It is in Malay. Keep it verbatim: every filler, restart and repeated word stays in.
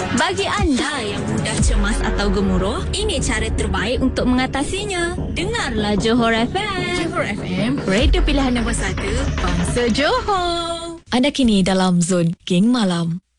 Bagi anda yang mudah cemas atau gemuruh, ini cara terbaik untuk mengatasinya. Dengarlah Johor F M. Johor F M, radio pilihan nombor satu, bangsa Johor. Anda kini dalam Zon Geng Malam.